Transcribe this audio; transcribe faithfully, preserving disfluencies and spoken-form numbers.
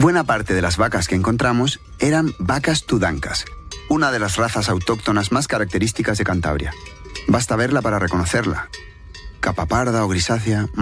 Buena parte de las vacas que encontramos eran vacas tudancas, una de las razas autóctonas más características de Cantabria. Basta verla para reconocerla. Capa parda o grisácea,